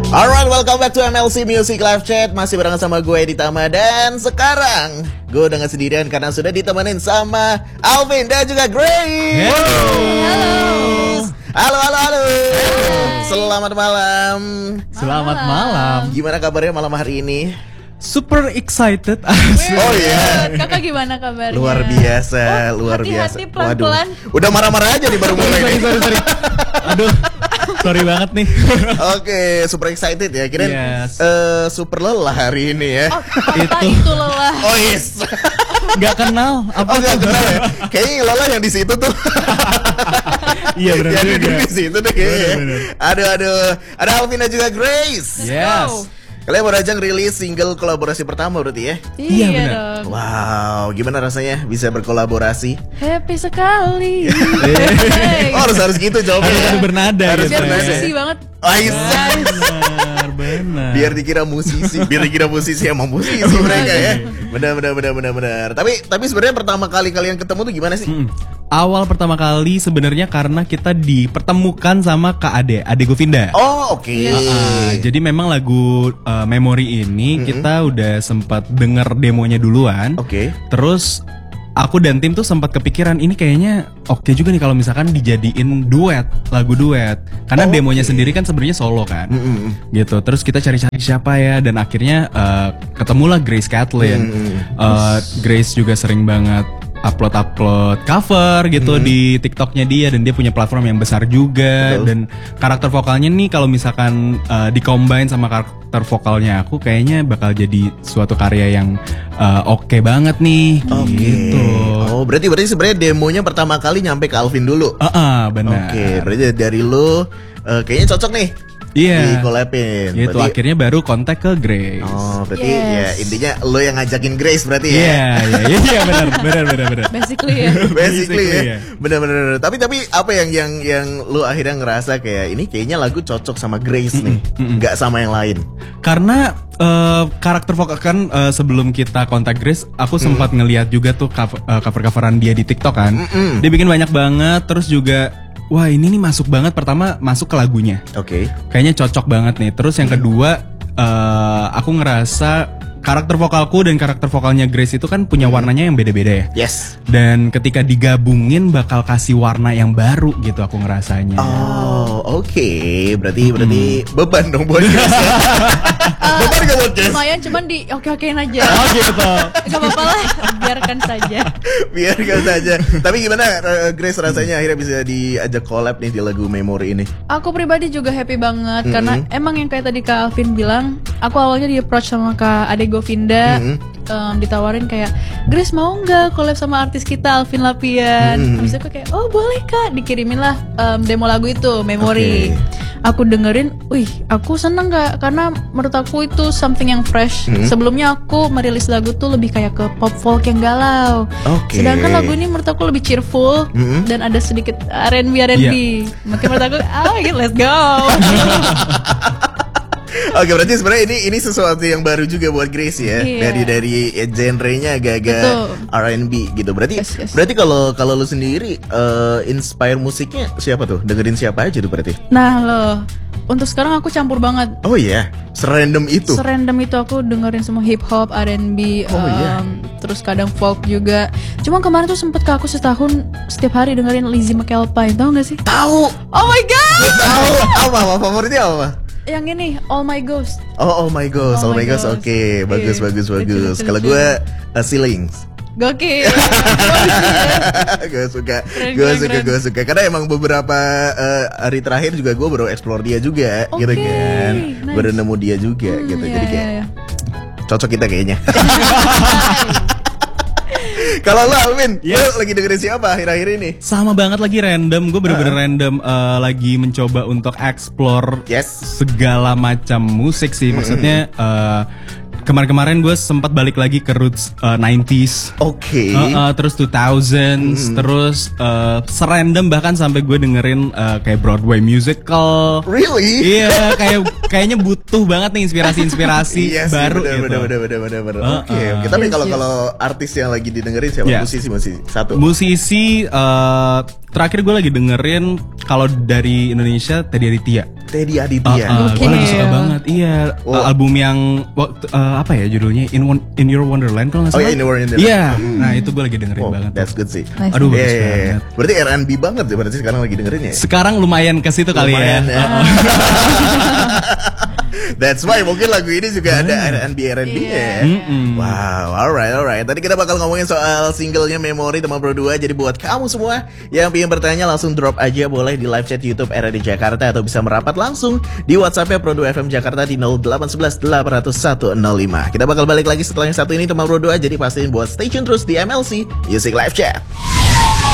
Alright, welcome back to MLC Music Live Chat. Masih bareng sama gue Ditama. Dan sekarang gue udah gak sendirian karena sudah ditemenin sama Alvin dan juga Grace. Halo. Selamat malam. Selamat malam. Gimana kabarnya malam hari ini? Super excited. Oh iya. Kakak gimana kabarnya? Luar biasa, luar biasa. Hati-hati pelan-pelan. Udah marah-marah aja nih baru mulai. Sorry. Aduh, sorry banget nih. Oke, super excited ya. Kirain Yes. super lelah hari ini ya. Oh, itu lelah. Oh yes. Gak kenal. Oh gak kenal ya. Kayaknya yang lelah yang di situ tuh. Iya benar Yang juga. duduk di situ deh kayaknya. Bener. Aduh. Ada Alvin dan juga Grace. Yes. Kalian baru aja ngerilis single kolaborasi pertama berarti ya? Iya, benar. Dong. Wow, gimana rasanya bisa berkolaborasi? Happy sekali. Oh harus gitu jawabnya. Harus bernada Harus gitu. Biar bernada. musisi banget. Benar. Biar dikira musisi emang musisi mereka ya. Benar. Tapi sebenarnya pertama kali kalian ketemu tuh gimana sih? Awal pertama kali sebenarnya karena kita dipertemukan sama Kak Ade Govinda. Oh oke. Jadi memang lagu Memory ini kita udah sempat denger demonya duluan. Oke. Terus aku dan tim tuh sempat kepikiran ini kayaknya oke juga nih kalau misalkan dijadiin lagu duet. Karena demonya sendiri kan sebenarnya solo kan. Gitu. Terus kita cari-cari siapa ya dan akhirnya ketemulah Grace Kathleen. Grace juga sering banget upload cover gitu di TikToknya dia dan dia punya platform yang besar juga. Betul. Dan karakter vokalnya nih kalau misalkan dikombin sama karakter vokalnya aku kayaknya bakal jadi suatu karya yang oke banget nih. Gitu. Oh berarti sebenarnya demonya pertama kali nyampe ke Alvin dulu. Benar. Oke, berarti dari lu kayaknya cocok nih. Iya. Di collabin. Gitu Berarti- akhirnya baru kontak ke Grace. Oh, berarti Yes. ya intinya lo yang ngajakin Grace berarti ya. Iya benar. Basically ya. Basically ya. ya. Benar. Tapi apa yang lu akhirnya ngerasa kayak ini kayaknya lagu cocok sama Grace nih, nggak sama yang lain. Karena karakter vokal kan sebelum kita kontak Grace, aku sempat ngeliat juga tuh cover-coveran dia di TikTok kan. Dia bikin banyak banget, terus juga wah ini nih masuk banget. Pertama masuk ke lagunya, Oke. kayaknya cocok banget nih. Terus yang kedua aku ngerasa karakter vokalku dan karakter vokalnya Grace itu kan punya warnanya yang beda-beda ya. Yes. Dan ketika digabungin bakal kasih warna yang baru gitu aku ngerasanya. Oh, oke. Berarti beban dong buat Grace. Beban gak buat Grace? Lumayan cuman di oke-okein aja. Oh gitu. Gak apa-apa lah, biarkan saja. Biarkan saja. Tapi gimana Grace rasanya akhirnya bisa diajak collab nih di lagu Memory ini? Aku pribadi juga happy banget karena emang yang kayak tadi Kak Alvin bilang, aku awalnya di approach sama Kak Ade Govinda, ditawarin kayak Grace mau nggak collab sama artis kita Alvin Lapian. Habis itu aku kayak oh boleh Kak, dikirimin lah demo lagu itu Memory. Aku dengerin, wih aku seneng Kak karena menurut aku itu something yang fresh. Sebelumnya aku merilis lagu tuh lebih kayak ke pop folk yang galau. Oke. Sedangkan lagu ini menurut aku lebih cheerful dan ada sedikit R&B. Makanya menurut aku, let's go. Oke, berarti sebenarnya ini sesuatu yang baru juga buat Grace ya. Iya. Dari genrenya agak-agak Betul. R&B gitu. Berarti Yes. berarti kalau lu sendiri inspire musiknya siapa tuh? Dengerin siapa aja tuh berarti? Nah loh, untuk sekarang aku campur banget. Oh iya, serandom itu. Serandom itu aku dengerin semua hip hop, R&B, terus kadang folk juga. Cuma kemarin tuh sempet ke aku setahun setiap hari dengerin Lizzie McAlpine, tau gak sih? Tahu. Oh my god! Tahu. Apa favoritnya apa? Yang ini All My Ghost. Oh my god, Oh oh my my god. Ghost. Oke, bagus. Lucu. Kalau gue Ceilings. Gokil. Gue suka, Keren. gue suka. Karena emang beberapa hari terakhir juga gue baru explore dia juga, Oke, gitu kan. nice. Baru nemu dia juga, gitu. Jadi kayak Iya. cocok kita kayaknya. Kalau lo Alvin, lo lagi dengerin siapa akhir-akhir ini? Sama banget lagi random, gue bener-bener random lagi mencoba untuk explore Yes. segala macam musik sih. Maksudnya kemarin-kemarin gue sempat balik lagi ke roots 90s. Oke. Terus 2000s, terus serandom bahkan sampai gue dengerin kayak Broadway musical. Really? Iya, kayaknya butuh banget nih inspirasi Iya sih, baru bener. Oke. Tapi kalau artis yang lagi didengerin siapa? Yeah. Musisi satu. Musisi terakhir gue lagi dengerin kalau dari Indonesia Teddy Aditya. Teddy Aditya. Gue lagi suka banget. Iya, album yang apa ya judulnya? In Your Wonderland kalau nggak salah. Oh ya, In Your Wonderland. Iya. Nah, itu gue lagi dengerin banget. That's good sih. Nice. Aduh, bagus Iya. banget. Berarti R&B banget ya berarti sekarang lagi dengerin ya? Sekarang lumayan ke situ kali Lumayan ya. That's why mungkin lagu ini juga ada R&B-nya ya. Wow, alright. Tadi kita bakal ngomongin soal singlenya Memori teman Pro 2. Jadi buat kamu semua yang pengen bertanya langsung drop aja boleh di live chat YouTube RRD Jakarta atau bisa merapat langsung di WhatsApp-nya Pro 2 FM Jakarta di 0811 800 105. Kita bakal balik lagi setelah yang satu ini teman Pro 2. Jadi pastiin buat stay tune terus di MLC Music Live Chat.